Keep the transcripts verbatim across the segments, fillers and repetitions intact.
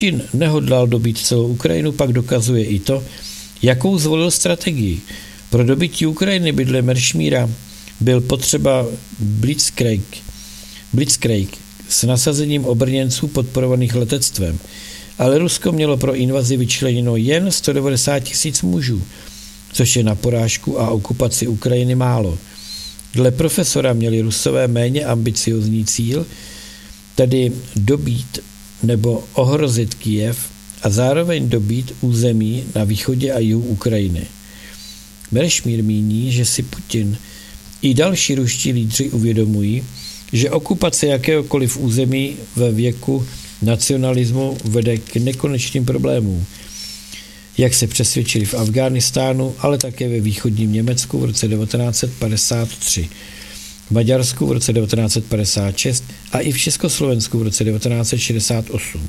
Putin nehodlal dobít celou Ukrajinu, pak dokazuje i to, jakou zvolil strategii. Pro dobytí Ukrajiny by dle Meršmíra byl potřeba Blitzkrieg, Blitzkrieg s nasazením obrněnců podporovaných letectvem, ale Rusko mělo pro invazi vyčleněno jen sto devadesát tisíc mužů, což je na porážku a okupaci Ukrajiny málo. Dle profesora měli Rusové méně ambiciozní cíl, tedy dobít nebo ohrozit Kyjev a zároveň dobít území na východě a jihu Ukrajiny. Meršmír míní, že si Putin i další ruští lídři uvědomují, že okupace jakéhokoliv území ve věku nacionalismu vede k nekonečným problémům, jak se přesvědčili v Afghánistánu, ale také ve východním Německu v roce devatenáct set padesát tři, v Maďarsku v roce devatenáct set padesát šest a i v Československu v roce devatenáct set šedesát osm.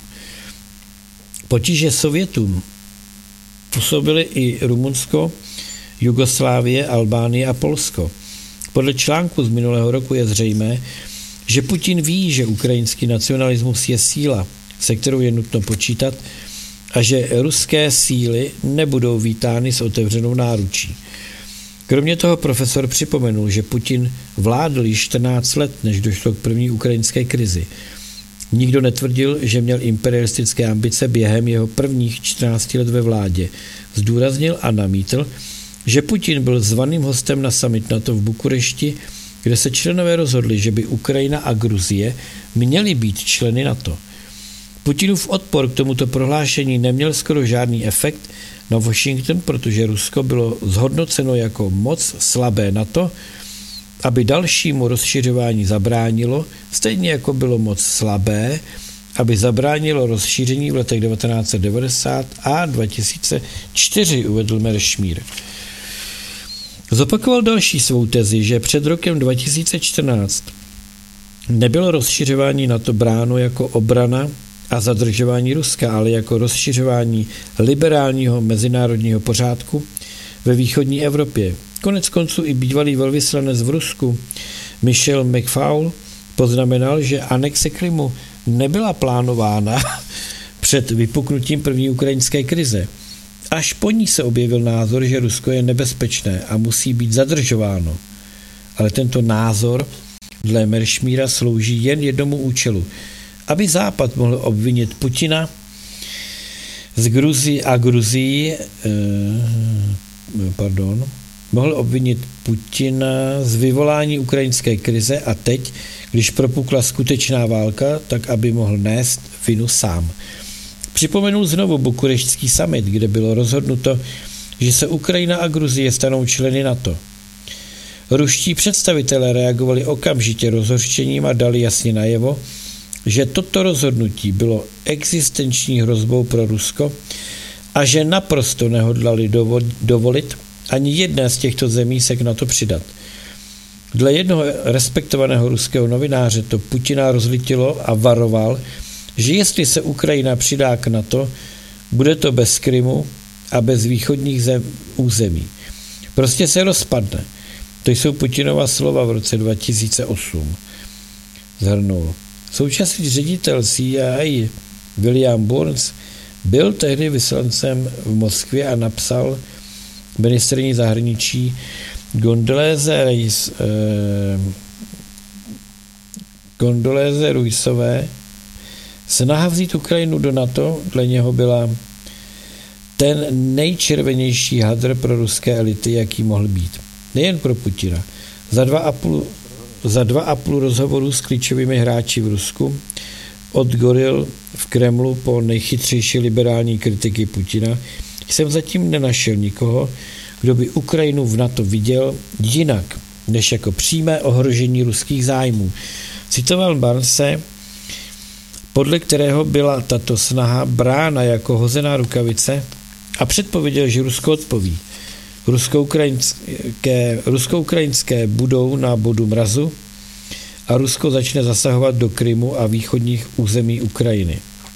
Potíže Sovětům působily i Rumunsko, Jugoslávie, Albánie a Polsko. Podle článku z minulého roku je zřejmé, že Putin ví, že ukrajinský nacionalismus je síla, se kterou je nutno počítat, a že ruské síly nebudou vítány s otevřenou náručí. Kromě toho profesor připomenul, že Putin vládl již čtrnáct let, než došlo k první ukrajinské krizi. Nikdo netvrdil, že měl imperialistické ambice během jeho prvních čtrnácti let ve vládě. Zdůraznil a namítl, že Putin byl zvaným hostem na summit NATO v Bukurešti, kde se členové rozhodli, že by Ukrajina a Gruzie měly být členy NATO. Putinův odpor k tomuto prohlášení neměl skoro žádný efekt na Washington, protože Rusko bylo zhodnoceno jako moc slabé NATO, aby dalšímu rozšiřování zabránilo, stejně jako bylo moc slabé, aby zabránilo rozšíření v letech devatenáct set devadesát a dva tisíce čtyři, uvedl Meršmír. Zopakoval další svou tezi, že před rokem dva tisíce čtrnáct nebylo rozšiřování NATO bráno jako obrana a zadržování Ruska, ale jako rozšiřování liberálního mezinárodního pořádku ve východní Evropě. Konec konců i bývalý velvyslanec v Rusku Michel McFaul poznamenal, že anexe Krymu nebyla plánována před vypuknutím první ukrajinské krize. Až po ní se objevil názor, že Rusko je nebezpečné a musí být zadržováno. Ale tento názor dle Meršmíra slouží jen jednomu účelu, aby Západ mohl obvinit Putina z Gruzii a Gruzii, eh, pardon, mohl obvinit Putina z vyvolání ukrajinské krize a teď, když propukla skutečná válka, tak aby mohl nést vinu sám. Připomenul znovu bukureštský summit, kde bylo rozhodnuto, že se Ukrajina a Gruzie stanou členy NATO. Ruští představitelé reagovali okamžitě rozhořčením a dali jasně najevo, že toto rozhodnutí bylo existenční hrozbou pro Rusko a že naprosto nehodlali dovolit ani jedné z těchto zemí se k NATO přidat. Dle jednoho respektovaného ruského novináře to Putina rozlítilo a varoval, že jestli se Ukrajina přidá k NATO, bude to bez Krymu a bez východních zem, území. Prostě se rozpadne. To jsou Putinova slova v roce dva tisíce osm. Zhrnul. Současný ředitel C I A William Burns byl tehdy vyslancem v Moskvě a napsal ministryni zahraničí Condoléze Rice, eh, Condoléze Riceové, snaha vzít Ukrajinu do NATO dle něho byla ten nejčervenější hadr pro ruské elity, jaký mohl být. Nejen pro Putina. Za dva a půl, za dva a půl rozhovoru s klíčovými hráči v Rusku, od goril v Kremlu po nejchytřejší liberální kritiky Putina, jsem zatím nenašel nikoho, kdo by Ukrajinu v NATO viděl jinak, než jako přímé ohrožení ruských zájmů. Citoval Barnse, podle kterého byla tato snaha brána jako hozená rukavice a předpověděl, že Rusko odpoví. Rusko-ukrajinské, rusko-ukrajinské budou na bodu mrazu a Rusko začne zasahovat do Krymu a východních území Ukrajiny.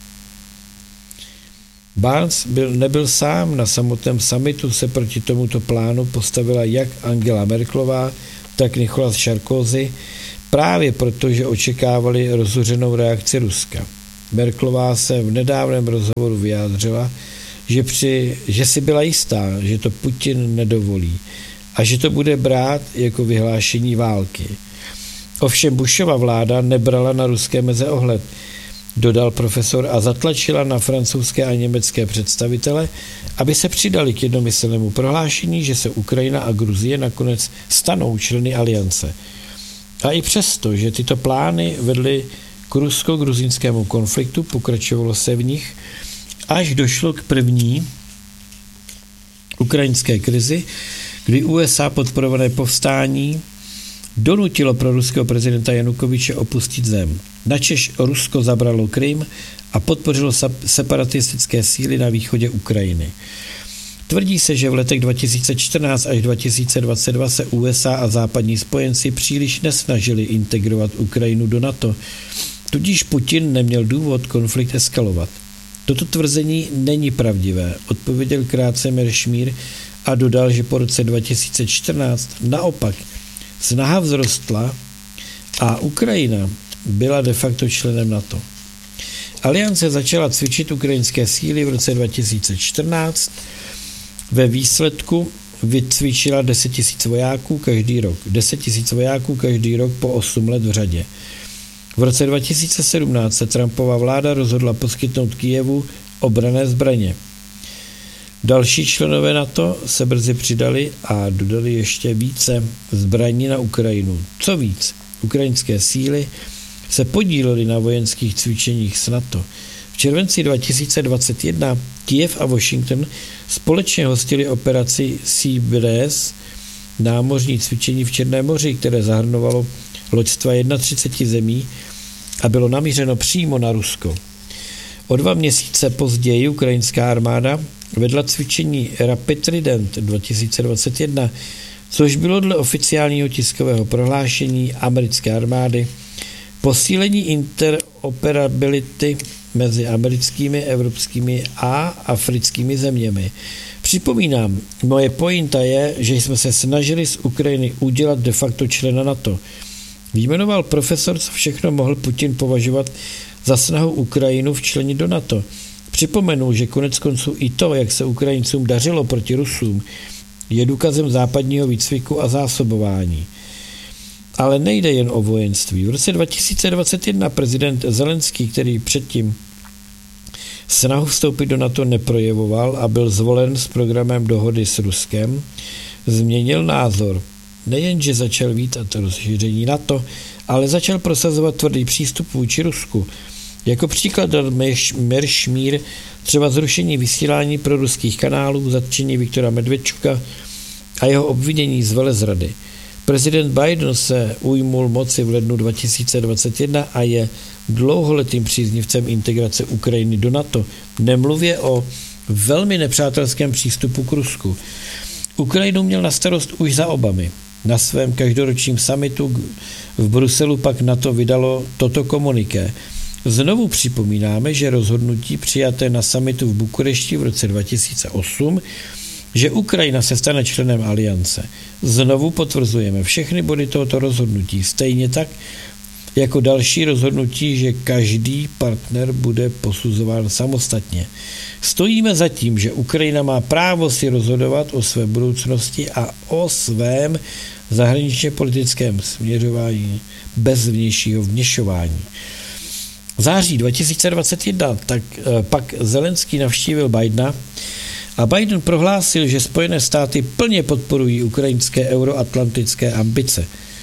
Barnes byl, nebyl sám, na samotném summitu se proti tomuto plánu postavila jak Angela Merkelová, tak Nicolas Sarkozy, právě proto, že očekávali rozhořenou reakci Ruska. Merkelová se v nedávném rozhovoru vyjádřila, že, při, že si byla jistá, že to Putin nedovolí a že to bude brát jako vyhlášení války. Ovšem Bushova vláda nebrala na ruské meze ohled, dodal profesor, a zatlačila na francouzské a německé představitele, aby se přidali k jednomyslnému prohlášení, že se Ukrajina a Gruzie nakonec stanou členy aliance. A i přesto, že tyto plány vedly k rusko-gruzínskému konfliktu, pokračovalo se v nich, až došlo k první ukrajinské krizi, kdy U S A podporované povstání donutilo pro ruského prezidenta Janukovyče opustit zem. Načež Rusko zabralo Krym a podpořilo separatistické síly na východě Ukrajiny. Tvrdí se, že v letech dva tisíce čtrnáct až dva tisíce dvacet dva se U S A a západní spojenci příliš nesnažili integrovat Ukrajinu do NATO, tudíž Putin neměl důvod konflikt eskalovat. Toto tvrzení není pravdivé, odpověděl krátce Meršmír a dodal, že po roce dva tisíce čtrnáct naopak snaha vzrostla a Ukrajina byla de facto členem NATO. Aliance začala cvičit ukrajinské síly v roce dva tisíce čtrnáct. Ve výsledku vycvičila deset tisíc vojáků každý rok. deset tisíc vojáků každý rok po osm let v řadě. V roce dva tisíce sedmnáct se Trumpova vláda rozhodla poskytnout Kyjevu obranné zbraně. Další členové NATO se brzy přidali a dodali ještě více zbraní na Ukrajinu. Co víc, ukrajinské síly se podílely na vojenských cvičeních s NATO. V červenci dva tisíce dvacet jedna Kyjev a Washington společně hostili operaci Sea Breeze, námořní cvičení v Černém moři, které zahrnovalo loďstva třicet jedna zemí a bylo namířeno přímo na Rusko. O dva měsíce později ukrajinská armáda vedla cvičení Rapid Trident dva tisíce dvacet jedna, což bylo dle oficiálního tiskového prohlášení americké armády posílení interoperability mezi americkými, evropskými a africkými zeměmi. Připomínám, moje pointa je, že jsme se snažili z Ukrajiny udělat de facto člena NATO. Vyjmenoval profesor, co všechno mohl Putin považovat za snahu Ukrajinu včlenit do NATO. Připomenul, že konec konců i to, jak se Ukrajincům dařilo proti Rusům, je důkazem západního výcviku a zásobování. Ale nejde jen o vojenství. V roce dva tisíce dvacet jedna prezident Zelenský, který předtím snahu vstoupit do NATO neprojevoval a byl zvolen s programem dohody s Ruskem, změnil názor. Nejenže začal vítat rozšíření NATO, ale začal prosazovat tvrdý přístup vůči Rusku. Jako příklad dal Meršmír třeba zrušení vysílání pro ruských kanálů, zatčení Viktora Medvedčuka a jeho obvinění z velezrady. Prezident Biden se ujmul moci v lednu dva tisíce dvacet jedna a je dlouholetým příznivcem integrace Ukrajiny do NATO, nemluvě o velmi nepřátelském přístupu k Rusku. Ukrajinu měl na starost už za Obamy. Na svém každoročním summitu v Bruselu pak NATO vydalo toto komuniké. Znovu připomínáme, že rozhodnutí přijaté na summitu v Bukurešti v roce dva tisíce osm, že Ukrajina se stane členem aliance. Znovu potvrzujeme všechny body tohoto rozhodnutí, stejně tak jako další rozhodnutí, že každý partner bude posuzován samostatně. Stojíme za tím, že Ukrajina má právo si rozhodovat o své budoucnosti a o svém zahraničně politickém směřování bez vnějšího vměšování. V září dva tisíce dvacet jedna tak, pak Zelenský navštívil Bidena a Biden prohlásil, že Spojené státy plně podporují ukrajinské euroatlantické ambice.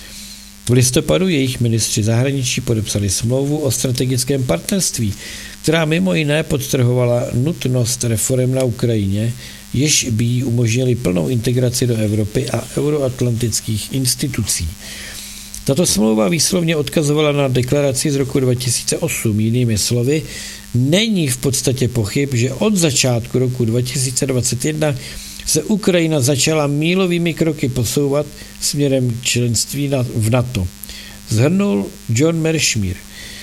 V listopadu jejich ministři zahraničí podepsali smlouvu o strategickém partnerství, která mimo jiné podtrhovala nutnost reforem na Ukrajině, jež by jí umožnili plnou integraci do Evropy a euroatlantických institucí. Tato smlouva výslovně odkazovala na deklaraci z roku dva tisíce osm. Jinými slovy, není v podstatě pochyb, že od začátku roku dva tisíce dvacet jedna se Ukrajina začala mílovými kroky posouvat směrem členství v NATO. Shrnul John Meršmír.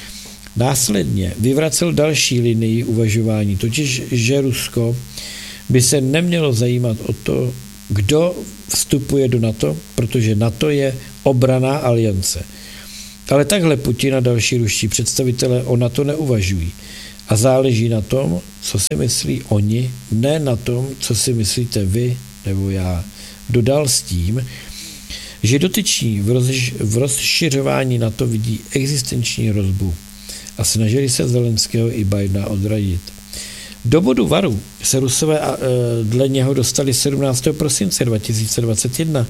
Následně vyvracel další linii uvažování, totiž, že Rusko by se nemělo zajímat o to, kdo vstupuje do NATO, protože NATO je obranná aliance. Ale takhle Putin a další ruští představitelé o NATO neuvažují. A záleží na tom, co si myslí oni, ne na tom, co si myslíte vy nebo já. Dodal s tím, že dotyční v, rozš- v rozšiřování NATO vidí existenční hrozbu a snažili se Zelenského i Bidena odradit. Do bodu varu se Rusové a, e, dle něho dostali sedmnáctého prosince dva tisíce dvacet jedna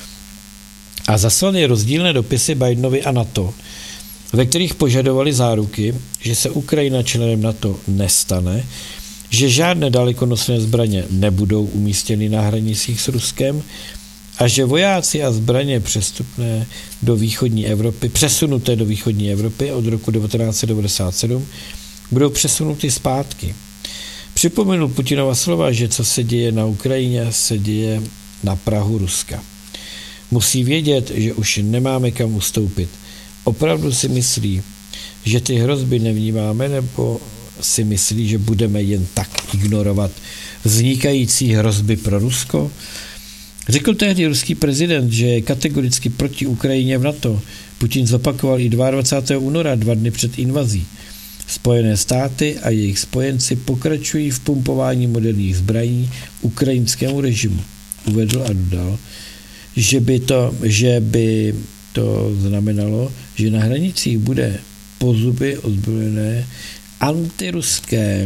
a zaslali rozdílné dopisy Bidenovi a NATO, ve kterých požadovali záruky, že se Ukrajina členem NATO nestane, že žádné dalekonosné zbraně nebudou umístěny na hranicích s Ruskem a že vojáci a zbraně přestupné do východní Evropy, přesunuté do východní Evropy od roku devatenáct set devadesát sedm, budou přesunuty zpátky. Připomenul Putinova slova, že co se děje na Ukrajině, se děje na prahu Ruska. Musí vědět, že už nemáme kam ustoupit. Opravdu si myslí, že ty hrozby nevnímáme, nebo si myslí, že budeme jen tak ignorovat vznikající hrozby pro Rusko? Řekl tehdy ruský prezident, že je kategoricky proti Ukrajině v NATO. Putin zopakoval i dvacátého druhého února, dva dny před invazí. Spojené státy a jejich spojenci pokračují v pumpování moderních zbraní ukrajinskému režimu. Uvedl a dodal, že by to, že by to znamenalo, že na hranicích bude po zuby ozbrojené antiruské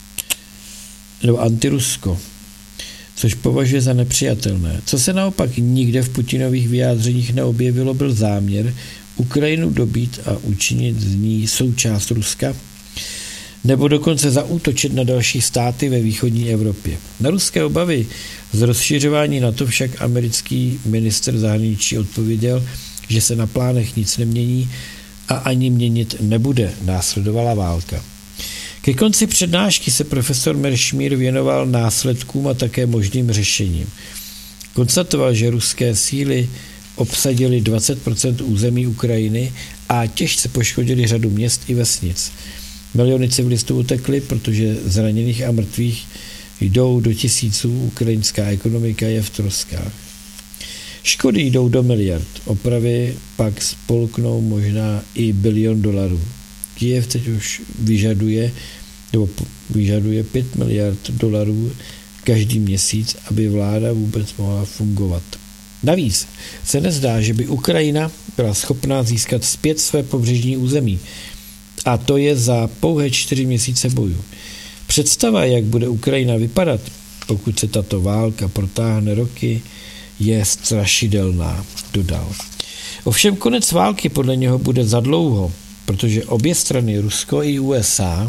nebo antirusko, což považuje za nepřijatelné. Co se naopak nikde v Putinových vyjádřeních neobjevilo, byl záměr Ukrajinu dobít a učinit z ní součást Ruska, nebo dokonce zaútočit na další státy ve východní Evropě. Na ruské obavy z rozšiřování NATO však americký ministr zahraničí odpověděl, že se na plánech nic nemění a ani měnit nebude. Následovala válka. Ke konci přednášky se profesor Meršmír věnoval následkům a také možným řešením. Konstatoval, že ruské síly obsadili dvacet procent území Ukrajiny a těžce poškodili řadu měst i vesnic. Miliony civilistů utekly, protože zraněných a mrtvých jdou do tisíců, ukrajinská ekonomika je v troskách. Škody jdou do miliard, opravy pak spolknou možná i bilion dolarů. Kyjev teď už vyžaduje, nebo vyžaduje pět miliard dolarů každý měsíc, aby vláda vůbec mohla fungovat. Navíc se nezdá, že by Ukrajina byla schopná získat zpět své pobřežní území. A to je za pouhé čtyři měsíce bojů. Představa, jak bude Ukrajina vypadat, pokud se tato válka protáhne roky, je strašidelná, dodal. Ovšem konec války podle něho bude za dlouho, protože obě strany, Rusko i U S A,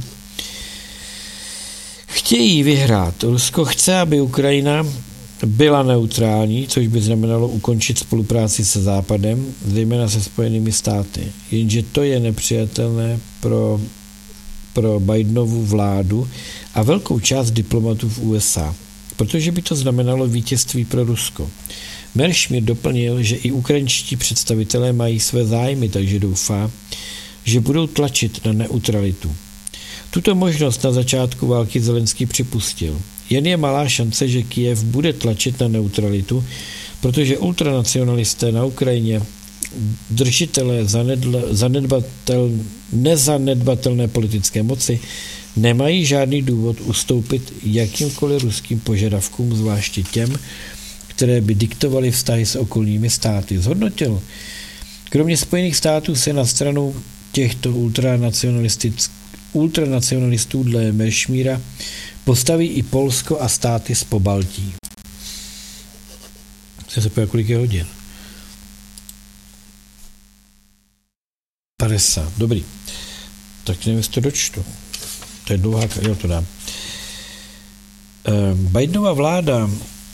chtějí vyhrát. Rusko chce, aby Ukrajina byla neutrální, což by znamenalo ukončit spolupráci se Západem, zejména se Spojenými státy. Jenže to je nepřijatelné pro, pro Bidenovu vládu a velkou část diplomatů v U S A, protože by to znamenalo vítězství pro Rusko. Meršmír doplnil, že i ukrajinští představitelé mají své zájmy, takže doufá, že budou tlačit na neutralitu. Tuto možnost na začátku války Zelenský připustil. Jen je malá šance, že Kyjev bude tlačit na neutralitu, protože ultranacionalisté na Ukrajině, držitelé zanedbatel, nezanedbatelné politické moci, nemají žádný důvod ustoupit jakýmkoliv ruským požadavkům, zvláště těm, které by diktovaly vztahy s okolními státy. Zhodnotil. Kromě Spojených států se na stranu těchto ultranacionalistů dle Meršmíra postaví i Polsko a státy z Pobaltí. Se se pojde, kolik je hodin? padesát, dobrý. Tak nevím, jestli to dočtu. To je dlouhá, jo, to dám. Bidenova vláda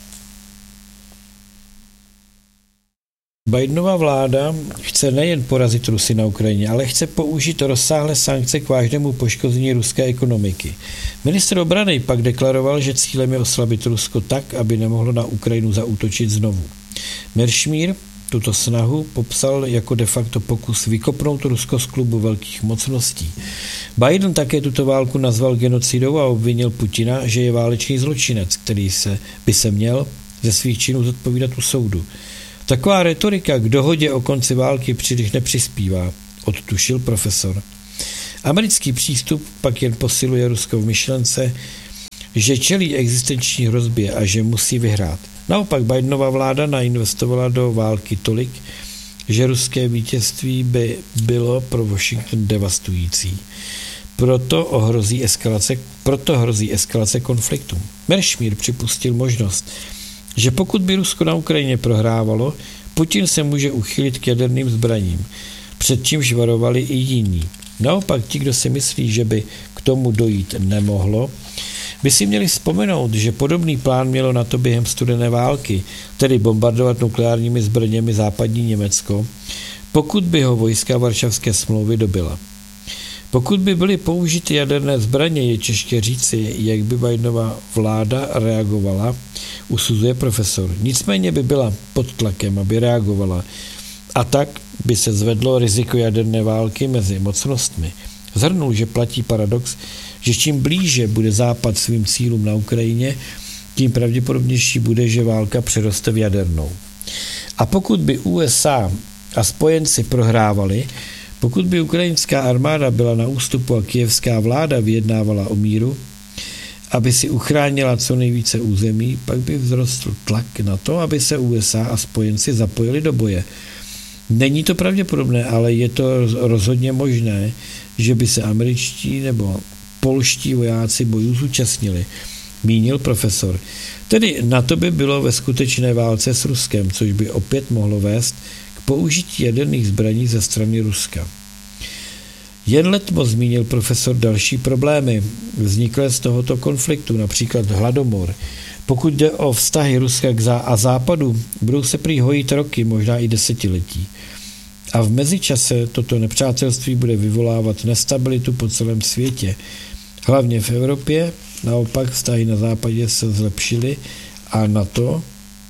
Bidenova vláda chce nejen porazit Rusy na Ukrajině, ale chce použít rozsáhlé sankce k vážnému poškození ruské ekonomiky. Ministr obrany pak deklaroval, že cílem je oslabit Rusko tak, aby nemohlo na Ukrajinu zaútočit znovu. Meršmír tuto snahu popsal jako de facto pokus vykopnout Rusko z klubu velkých mocností. Biden také tuto válku nazval genocidou a obvinil Putina, že je válečný zločinec, který se, by se měl ze svých činů zodpovídat u soudu. Taková retorika k dohodě o konci války příliš nepřispívá. odtušil profesor. Americký přístup pak jen posiluje Rusko v myšlence, že čelí existenční hrozbě a že musí vyhrát. Naopak Bidenova vláda nainvestovala do války tolik, že ruské vítězství by bylo pro Washington devastující. Proto ohrozí eskalace, proto hrozí eskalace konfliktu. Meršmír připustil možnost, že pokud by Rusko na Ukrajině prohrávalo, Putin se může uchylit k jaderným zbraním, před čímž varovali i jiní. Naopak ti, kdo si myslí, že by k tomu dojít nemohlo, by si měli vzpomenout, že podobný plán mělo na to během studené války, tedy bombardovat nukleárními zbraněmi západní Německo, pokud by ho vojska Varšavské smlouvy dobyla. Pokud by byly použity jaderné zbraně, je těžké říci, jak by Bidenova vláda reagovala, usuzuje profesor. Nicméně by byla pod tlakem, aby reagovala. A tak by se zvedlo riziko jaderné války mezi mocnostmi. Zhrnul, že platí paradox, že čím blíže bude Západ svým cílům na Ukrajině, tím pravděpodobnější bude, že válka přeroste v jadernou. A pokud by U S A a spojenci prohrávali, pokud by ukrajinská armáda byla na ústupu a kyjevská vláda vyjednávala o míru, aby si uchránila co nejvíce území, pak by vzrostl tlak na to, aby se U S A a spojenci zapojili do boje. Není to pravděpodobné, ale je to rozhodně možné, že by se američtí nebo polští vojáci bojů zúčastnili, mínil profesor. Tedy na to by bylo ve skutečné válce s Ruskem, což by opět mohlo vést k použití jaderných zbraní ze strany Ruska. Jen letmo zmínil profesor další problémy vzniklé z tohoto konfliktu, například hladomor. Pokud jde o vztahy Ruska k zá- a Západu, budou se prý hojit roky, možná i desetiletí. A v mezičase toto nepřátelství bude vyvolávat nestabilitu po celém světě. Hlavně v Evropě, naopak vztahy na západě se zlepšily a NATO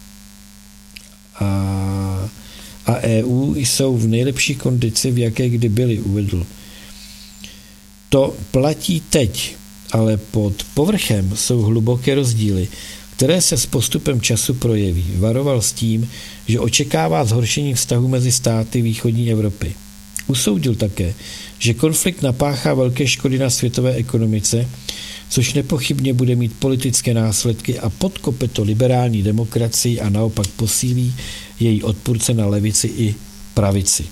a, a E U jsou v nejlepší kondici, v jaké kdy byly, uvedl. To platí teď, ale pod povrchem jsou hluboké rozdíly, které se s postupem času projeví. Varoval s tím, že očekává zhoršení vztahu mezi státy východní Evropy. Usoudil také, že konflikt napáchá velké škody na světové ekonomice, což nepochybně bude mít politické následky a podkope to liberální demokracii a naopak posílí její odpůrce na levici i pravici.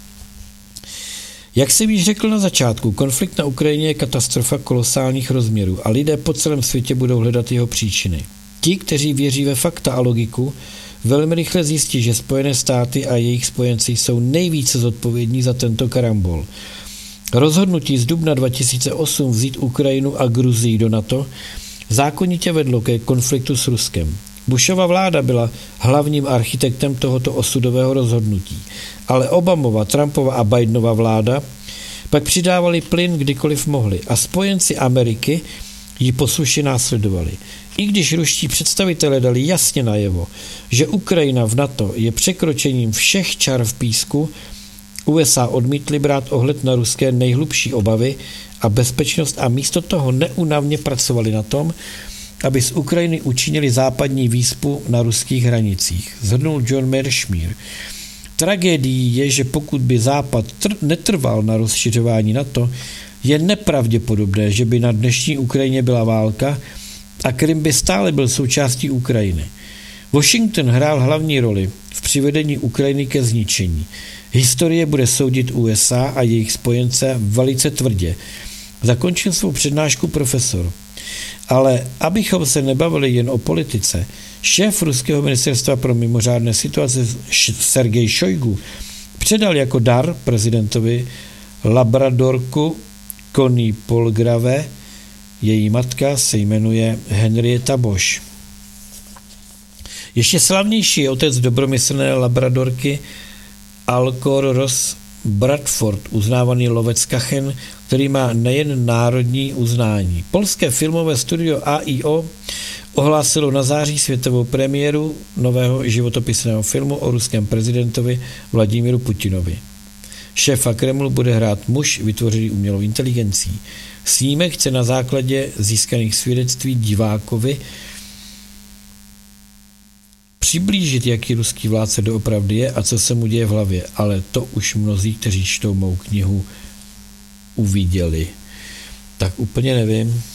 Jak jsem již řekl na začátku, konflikt na Ukrajině je katastrofa kolosálních rozměrů a lidé po celém světě budou hledat jeho příčiny. Ti, kteří věří ve fakta a logiku, velmi rychle zjistí, že Spojené státy a jejich spojenci jsou nejvíce zodpovědní za tento karambol. Rozhodnutí z dubna dva tisíce osm vzít Ukrajinu a Gruzii do NATO zákonitě vedlo ke konfliktu s Ruskem. Bushova vláda byla hlavním architektem tohoto osudového rozhodnutí, ale Obamova, Trumpova a Bidenova vláda pak přidávali plyn kdykoliv mohli a spojenci Ameriky ji poslušně následovali. I když ruští představitelé dali jasně najevo, že Ukrajina v NATO je překročením všech čar v písku, U S A odmítli brát ohled na ruské nejhlubší obavy a bezpečnost a místo toho neúnavně pracovali na tom, aby z Ukrajiny učinili západní výspu na ruských hranicích. Zhrnul John Merschmír. Tragédií je, že pokud by Západ tr- netrval na rozšiřování NATO, je nepravděpodobné, že by na dnešní Ukrajině byla válka a Krym by stále byl součástí Ukrajiny. Washington hrál hlavní roli v přivedení Ukrajiny ke zničení. Historie bude soudit U S A a jejich spojence velice tvrdě. Zakončil svou přednášku profesor. Ale abychom se nebavili jen o politice, šéf ruského ministerstva pro mimořádné situace Sergej Šojgu předal jako dar prezidentovi labradorku Connie Polgrave, její matka se jmenuje Henrietta Bosch. Ještě slavnější je otec dobromyslné labradorky Alcor Ross Bradford, uznávaný lovec kachen, který má nejen národní uznání. Polské filmové studio A I O ohlásilo na září světovou premiéru nového životopisného filmu o ruském prezidentovi Vladimíru Putinovi. Šéfa Kremlu bude hrát muž vytvořený umělou inteligencí. Snímek chce na základě získaných svědectví divákovi přiblížit, jaký ruský vládce doopravdy je a co se mu děje v hlavě, ale to už mnozí, kteří čtou mou knihu, uviděli. Tak úplně nevím.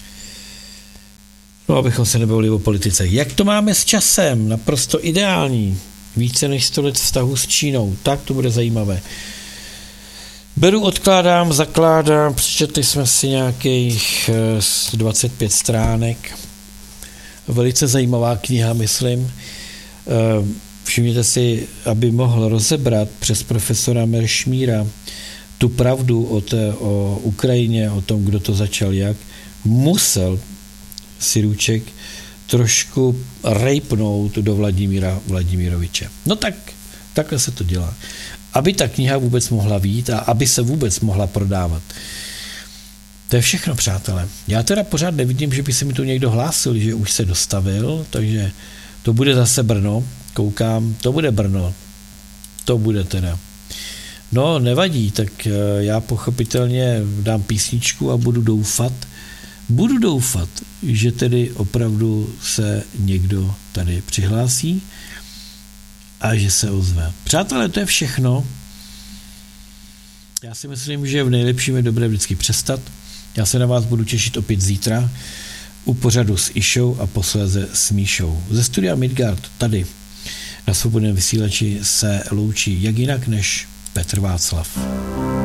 No, abychom se nebavili o politice. Jak to máme s časem? Naprosto ideální. Více než sto let vztahu s Čínou. Tak to bude zajímavé. Beru, odkládám, zakládám. Přečetli jsme si nějakých dvacet pět stránek. Velice zajímavá kniha, myslím. Všimněte si, aby mohl rozebrat přes profesora Meršmíra tu pravdu o, té, o Ukrajině, o tom, kdo to začal jak, musel Sirůček trošku rejpnout do Vladimíra Vladimiroviče. No tak, takhle se to dělá. Aby ta kniha vůbec mohla vyjít a aby se vůbec mohla prodávat. To je všechno, přátelé. Já teda pořád nevidím, že by se mi tu někdo hlásil, že už se dostavil, takže to bude zase Brno. Koukám, to bude Brno. To bude teda. No, nevadí, tak já pochopitelně dám písničku a budu doufat, budu doufat, že tedy opravdu se někdo tady přihlásí a že se ozve. Přátelé, to je všechno. Já si myslím, že v nejlepším je dobré vždycky přestat. Já se na vás budu těšit opět zítra u pořadu s Išou a posléze s Míšou. Ze studia Midgard tady na Svobodném vysílači se loučí jak jinak než Petr Václav.